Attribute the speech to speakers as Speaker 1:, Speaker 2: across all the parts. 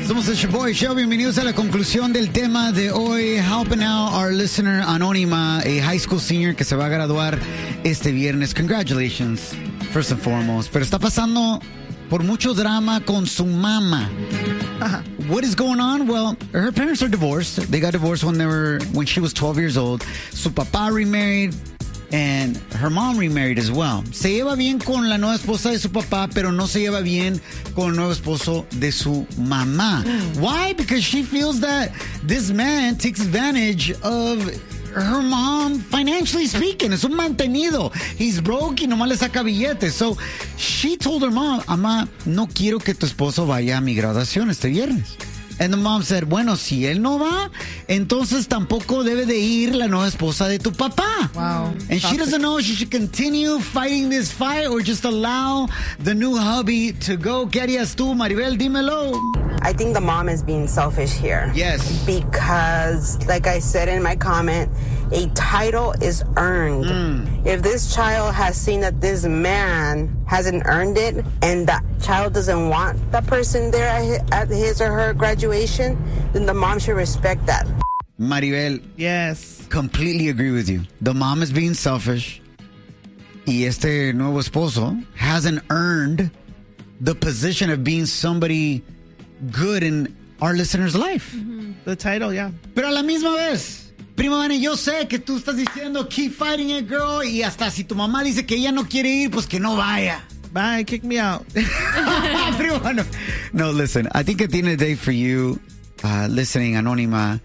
Speaker 1: Somos el Shaboy Show. Bienvenidos a la conclusión del tema de hoy. Helping out our listener Anónima, a high school senior que se va a graduar este viernes. Congratulations, first and foremost. Pero está pasando por mucho drama con su mamá. What is going on? Well, her parents are divorced. They got divorced when she was 12 years old. Su papá remarried. And her mom remarried as well. Se lleva bien con la nueva esposa de su papá, pero no se lleva bien con el nuevo esposo de su mamá. Why? Because she feels that this man takes advantage of her mom, financially speaking. Es un mantenido. He's broke y nomás le saca billetes. So she told her mom, Mamá, no quiero que tu esposo vaya a mi graduación este viernes. And the mom said, bueno, si él no va, entonces tampoco debe de ir la nueva esposa de tu papá.
Speaker 2: Wow.
Speaker 1: And she doesn't know if she should continue fighting this fight or just allow the new hubby to go. ¿Qué harías tú, Maribel? Dímelo.
Speaker 3: I think the mom is being selfish here.
Speaker 1: Yes.
Speaker 3: Because, like I said in my comment, a title is earned. If this child has seen that this man hasn't earned it and that child doesn't want that person there at his or her graduation, then the mom should respect that.
Speaker 1: Maribel.
Speaker 2: Yes.
Speaker 1: Completely agree with you. The mom is being selfish. Y este nuevo esposo hasn't earned the position of being somebody good in our listener's life.
Speaker 2: The title, yeah.
Speaker 1: Pero a la misma vez, Prima Vane, yo sé que tú estás diciendo keep fighting it, girl, y hasta si tu mamá dice que ella no quiere ir, pues que no vaya.
Speaker 2: Bye, kick me out.
Speaker 1: Prima, no, listen, I think at the end of the day for you, listening, Anónima,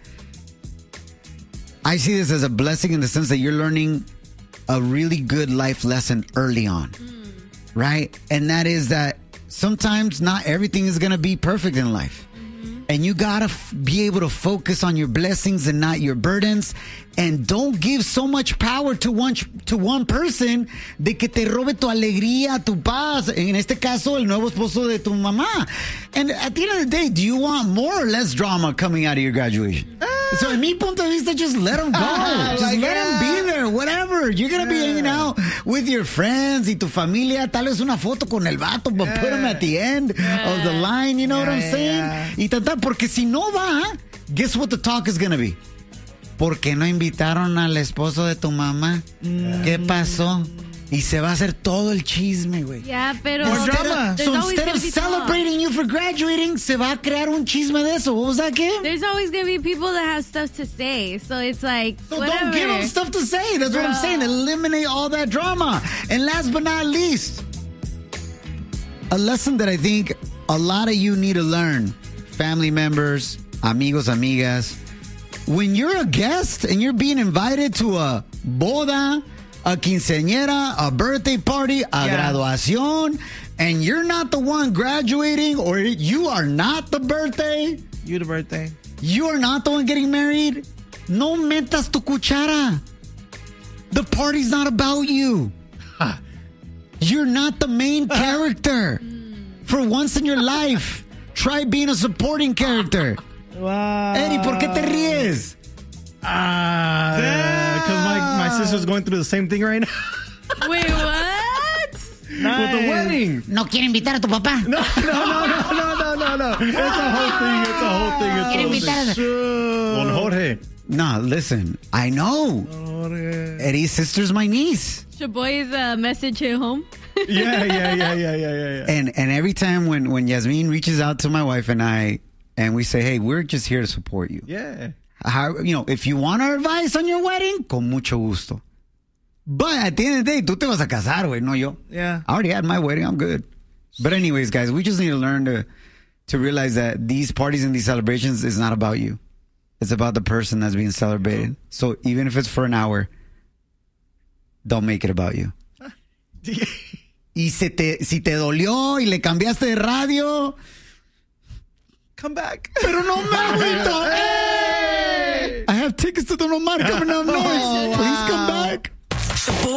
Speaker 1: I see this as a blessing in the sense that you're learning a really good life lesson early on, right? And that is that sometimes not everything is going to be perfect in life. And you got to be able to focus on your blessings and not your burdens. And don't give so much power to one person de que te robe tu alegría, tu paz. En este caso, el nuevo esposo de tu mamá. And at the end of the day, do you want more or less drama coming out of your graduation? So, en mi punto de vista, just let them go. Just let them be there, whatever. You're going to be hanging out with your friends y tu familia. Tal vez una foto con el vato, but put them at the end of the line. You know what I'm saying? Y tanta, porque si no va, guess what the talk is going to be? ¿Por qué no invitaron al esposo de tu mamá? ¿Qué pasó? Y se va a hacer todo el chisme, güey.
Speaker 4: Yeah, pero...
Speaker 1: So instead of celebrating you for graduating, se va a crear un chisme de eso. What was that, Kim?
Speaker 4: There's always going to be people that have stuff to say. So it's like,
Speaker 1: so
Speaker 4: whatever.
Speaker 1: Don't give them stuff to say. That's what I'm saying. Eliminate all that drama. And last but not least, a lesson that I think a lot of you need to learn. Family members, amigos, amigas. When you're a guest and you're being invited to a boda, a quinceañera, a birthday party, a graduación, and you're not the one graduating, or you are not the birthday.
Speaker 2: You the birthday.
Speaker 1: You are not the one getting married. No metas tu cuchara. The party's not about you. You're not the main character. For once in your life, try being a supporting character.
Speaker 2: Wow.
Speaker 1: Eddie, ¿por qué te ríes?
Speaker 5: Because my sister's going through the same thing right now.
Speaker 4: Wait, what?
Speaker 5: With the wedding.
Speaker 1: No quiere invitar a tu papá.
Speaker 5: No. It's a whole thing. Con Jorge.
Speaker 1: No, listen. I know. Eddie's sister's my niece.
Speaker 4: Shaboy's message at home.
Speaker 5: Yeah.
Speaker 1: And every time when Yasmin reaches out to my wife and I, and we say, hey, we're just here to support you.
Speaker 5: Yeah.
Speaker 1: How, if you want our advice on your wedding, con mucho gusto. But at the end of the day, tú te vas a casar, güey, no yo.
Speaker 2: Yeah.
Speaker 1: I already had my wedding. I'm good. But anyways, guys, we just need to learn to realize that these parties and these celebrations is not about you. It's about the person that's being celebrated. So even if it's for an hour, don't make it about you. Y si te dolió y le cambiaste de radio,
Speaker 2: come back.
Speaker 1: Pero no me agüito. Hey! I have tickets to the Román coming up next. Please come back.